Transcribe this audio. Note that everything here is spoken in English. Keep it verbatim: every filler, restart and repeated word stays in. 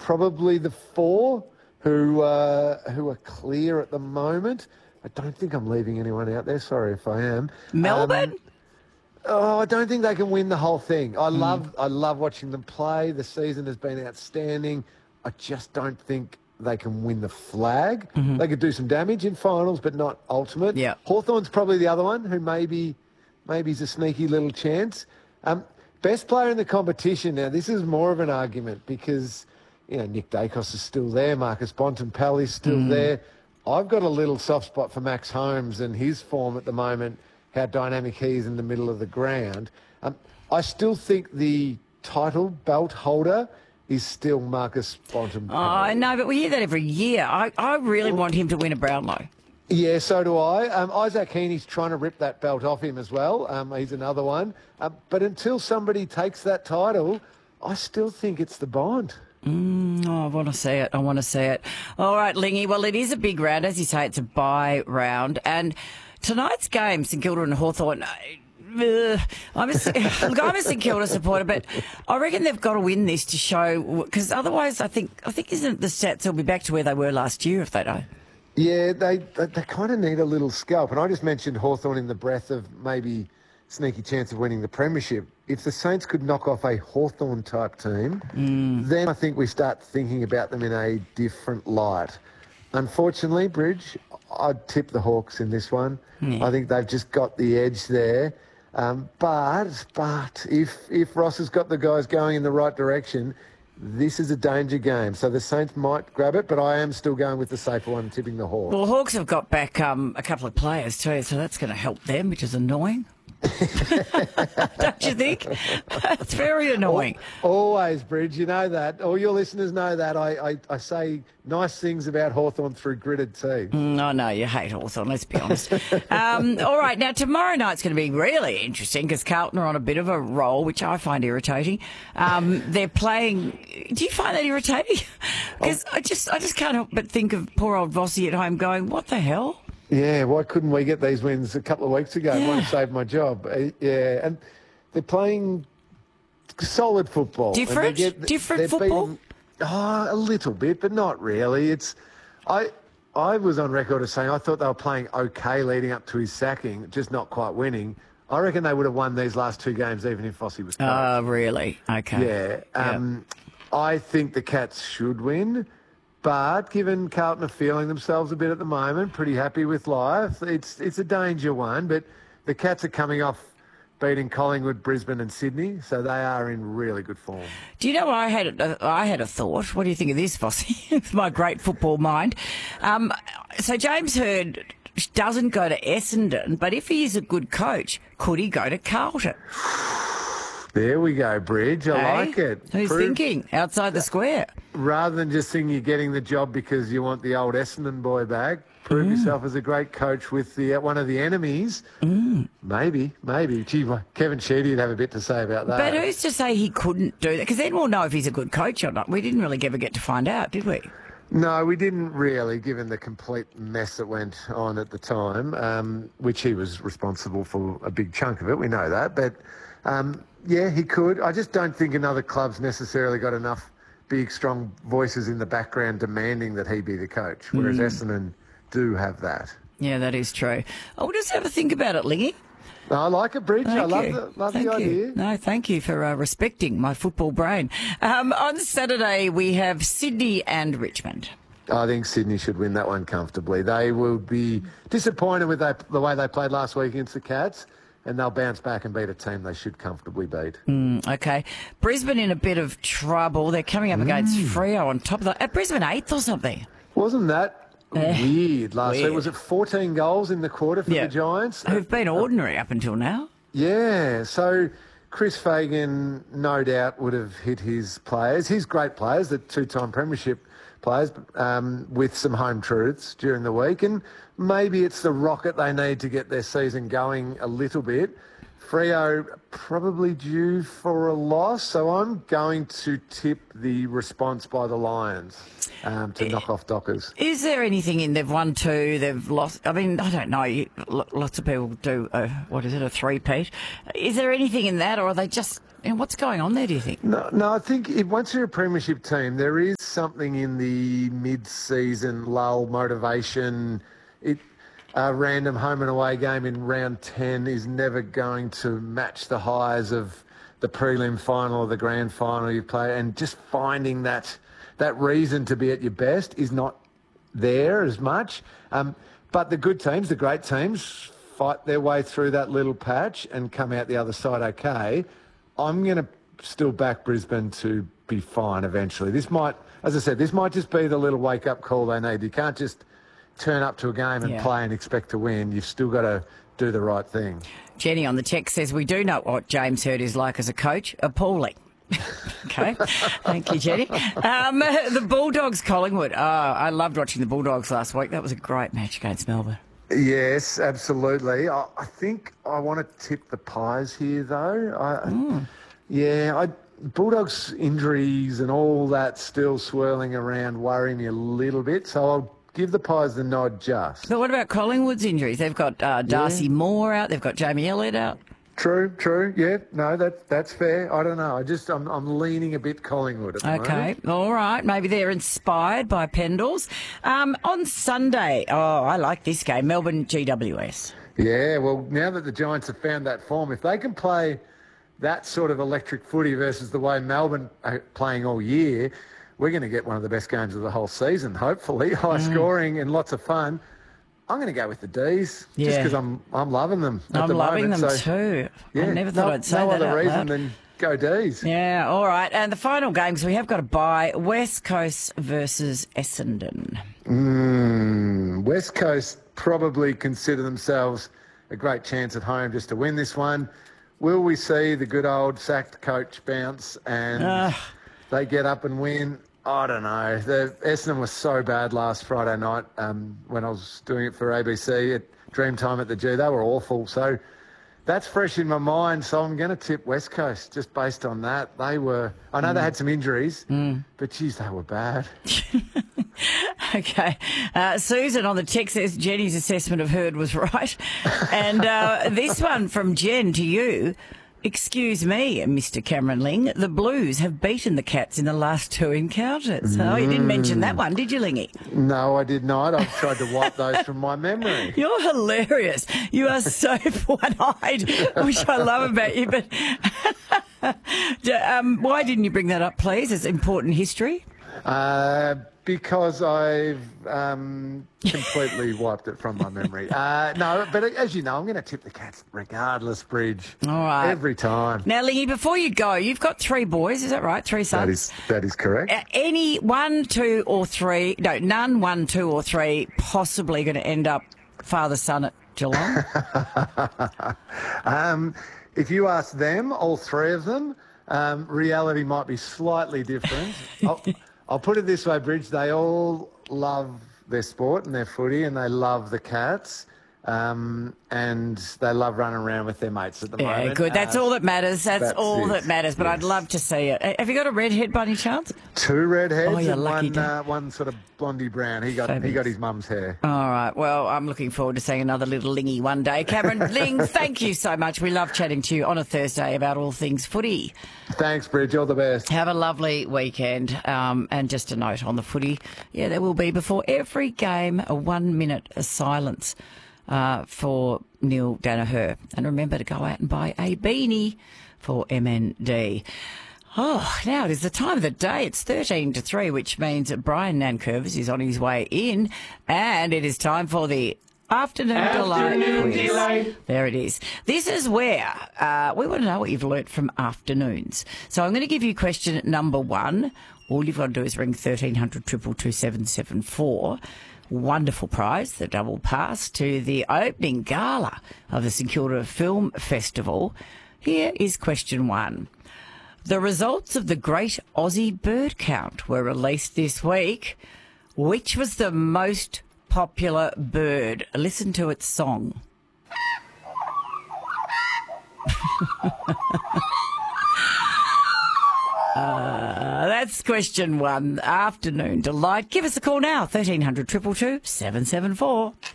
probably the four who uh, who are clear at the moment. I don't think I'm leaving anyone out there. Sorry if I am. Melbourne? Um, oh, I don't think they can win the whole thing. I love I love watching them play. The season has been outstanding. I just don't think they can win the flag. Mm-hmm. They could do some damage in finals, but not ultimate. Yeah. Hawthorn's probably the other one who maybe maybe is a sneaky little chance. Um, best player in the competition. Now, this is more of an argument because, you know, Nick Dacos is still there. Marcus Bontempelli is still Mm. there. I've got a little soft spot for Max Holmes and his form at the moment, how dynamic he is in the middle of the ground. Um, I still think the title belt holder is still Marcus Bontempelli. Oh, I know, but we hear that every year. I, I really want him to win a Brownlow. Yeah, so do I. Um, Isaac Heaney's trying to rip that belt off him as well. Um, he's another one. Um, but until somebody takes that title, I still think it's the Bond. Mm, oh, I want to see it. I want to see it. All right, Lingy. Well, it is a big round. As you say, it's a bye round. And tonight's game, St Kilda and Hawthorn. Uh, I'm a, look, I'm a St Kilda supporter, but I reckon they've got to win this to show, because otherwise I think, I think isn't the stats will be back to where they were last year if they don't. Yeah, they, they they kind of need a little scalp. And I just mentioned Hawthorn in the breath of maybe sneaky chance of winning the premiership. If the Saints could knock off a Hawthorn-type team, mm. then I think we start thinking about them in a different light. Unfortunately, Bridge, I'd tip the Hawks in this one. Yeah. I think they've just got the edge there. Um, but but if if Ross has got the guys going in the right direction, this is a danger game. So the Saints might grab it, but I am still going with the safer one, tipping the Hawks. Well, the Hawks have got back um, a couple of players too, so that's going to help them, which is annoying. Don't you think? It's very annoying. Always, Bridge, you know that. All your listeners know that. I, I, I say nice things about Hawthorn through gritted teeth. Mm, I know, you hate Hawthorn, let's be honest. um, all right, now tomorrow night's going to be really interesting because Carlton are on a bit of a roll, which I find irritating. Um, they're playing... Do you find that irritating? Because I just I just can't help but think of poor old Vossi at home going, what the hell? Yeah, why couldn't we get these wins a couple of weeks ago? Yeah. Might have saved my job. Uh, yeah, and they're playing solid football. Different? And they get, Different they're football? beating- oh, a little bit, but not really. It's, I, I was on record as saying I thought they were playing okay leading up to his sacking, just not quite winning. I reckon they would have won these last two games even if Vossi was coach. Oh, really? Okay. Yeah. Um, yep. I think the Cats should win. But given Carlton are feeling themselves a bit at the moment, pretty happy with life, it's it's a danger one. But the Cats are coming off beating Collingwood, Brisbane and Sydney, so they are in really good form. Do you know I had a, I had a thought? What do you think of this, Vossi? With my great football mind. Um, so James Hird doesn't go to Essendon, but if he is a good coach, could he go to Carlton? There we go, Bridge. I Hey? like it. Who's Prove- thinking? Outside the square. Rather than just thinking you're getting the job because you want the old Essendon boy back, prove Mm. yourself as a great coach with the uh, one of the enemies. Mm. Maybe, maybe. Gee, well, Kevin Sheedy would have a bit to say about that. But who's to say he couldn't do that? Because then we'll know if he's a good coach or not. We didn't really ever get to find out, did we? No, we didn't really, given the complete mess that went on at the time, um, which he was responsible for a big chunk of it. We know that. But, um, yeah, he could. I just don't think another club's necessarily got enough big, strong voices in the background demanding that he be the coach, whereas Mm. Essendon do have that. Yeah, that is true. I'll just have a think about it, Lingy. I like it, Bridge. Thank I love you. the, love thank the you. idea. No, thank you for uh, respecting my football brain. Um, on Saturday, we have Sydney and Richmond. I think Sydney should win that one comfortably. They will be disappointed with that, the way they played last week against the Cats, and they'll bounce back and beat a team they should comfortably beat. Mm, okay. Brisbane in a bit of trouble. They're coming up against Freo on top of that. At Brisbane eighth or something. Wasn't that Eh, weird last weird. week? Was it fourteen goals in the quarter for Yeah. the Giants? Who've been ordinary up until now. Yeah, so Chris Fagan no doubt would have hit his players, his great players, the two-time premiership players, um, with some home truths during the week. And maybe it's the rocket they need to get their season going a little bit. Freo probably due for a loss, so I'm going to tip the response by the Lions um, to knock off Dockers. Is there anything in they've won two, they've lost? I mean, I don't know. You- lo- Lots of people do, a, what is it, a three-peat. Is there anything in that, or are they just You know, what's going on there, do you think? No, no, I think if, once you're a premiership team, there is something in the mid-season lull motivation. It a random home and away game in round ten is never going to match the highs of the prelim final or the grand final you play, and just finding that that reason to be at your best is not there as much. Um, but the good teams, the great teams, fight their way through that little patch and come out the other side okay. I'm going to still back Brisbane to be fine eventually. This might, as I said, this might just be the little wake-up call they need. You can't just turn up to a game and Yeah. play and expect to win. You've still got to do the right thing. Jenny on the text says, we do know what James Hird is like as a coach. Appalling. Okay. Thank you, Jenny. Um, the Bulldogs, Collingwood. Oh, I loved watching the Bulldogs last week. That was a great match against Melbourne. Yes, absolutely. I, I think I want to tip the Pies here, though. I, Mm. Yeah, I, Bulldogs injuries and all that still swirling around worry me a little bit, so I'll give the Pies the nod just. But what about Collingwood's injuries? They've got uh, Darcy Yeah. Moore out. They've got Jamie Elliott out. True, true. Yeah, no, that that's fair. I don't know. I just I'm I'm leaning a bit Collingwood at the Okay, moment. all right. Maybe they're inspired by Pendles. Um, on Sunday, oh, I like this game, Melbourne G W S. Yeah, well, now that the Giants have found that form, if they can play that sort of electric footy versus the way Melbourne are playing all year, we're going to get one of the best games of the whole season, hopefully. High scoring and lots of fun. I'm going to go with the D's just Yeah. because I'm I'm loving them at I'm the loving moment. them so, too. Yeah, I never thought no, I'd say no that other out reason loud. than go D's. Yeah, all right. And the final games we have got to buy, West Coast versus Essendon. Mm, West Coast probably consider themselves a great chance at home just to win this one. Will we see the good old sacked coach bounce and Ugh. they get up and win? I don't know. The Essendon was so bad last Friday night um, when I was doing it for A B C at Dreamtime at the G. They were awful. So that's fresh in my mind. So I'm going to tip West Coast just based on that. They were, I know they had some injuries, but geez, they were bad. Okay. Uh, Susan on the text says Jenny's assessment of Herd was right. And uh, this one from Jen to you. Excuse me, Mister Cameron Ling, the Blues have beaten the Cats in the last two encounters. Oh, you didn't mention that one, did you, Lingy? No, I did not. I've tried to wipe those from my memory. You're hilarious. You are so one-eyed, which I love about you. But um, why didn't you bring that up, please? It's important history. Uh, because I've um, completely wiped it from my memory. Uh, no, but as you know, I'm going to tip the Cats regardless, Bridge. All right. Every time. Now, Lingy, before you go, you've got three boys, is that right? Three sons? That is, that is correct. Uh, any one, two, or three, no, none, one, two, or three, possibly going to end up father-son at Geelong? um, if you ask them, all three of them, um, reality might be slightly different. I'll, I'll put it this way, Bridge. They all love their sport and their footy, and they love the Cats. Um, and they love running around with their mates at the Yeah, moment. good. That's Uh, all that matters. That's, that's all it. that matters. But I'd Yes. love to see it. Have you got a redhead by any chance? Two redheads Oh, you're and lucky one, to- uh, one sort of blondie brown. He got he Fabulous. got his mum's hair. All right. Well, I'm looking forward to seeing another little Lingy one day. Cameron Ling, thank you so much. We love chatting to you on a Thursday about all things footy. Thanks, Bridge. All the best. Have a lovely weekend. Um, and just a note on the footy. Yeah, there will be before every game a one minute of silence uh, for Neil Danaher. And remember to go out and buy a beanie for M N D. Oh, now it is the time of the day. It's thirteen to three, which means that Brian Nankervis is on his way in. And it is time for the Afternoon, Afternoon Delight quiz. Delight. There it is. This is where uh, we want to know what you've learnt from afternoons. So I'm going to give you question number one. All you've got to do is ring thirteen hundred, two two two, seven seven four. Wonderful prize, the double pass to the opening gala of the St Kilda Film Festival. Here is question one. The results of the Great Aussie Bird Count were released this week. Which was the most popular bird? Listen to its song. uh, that's question one. Afternoon Delight. Give us a call now, thirteen hundred, two two two, seven seven four.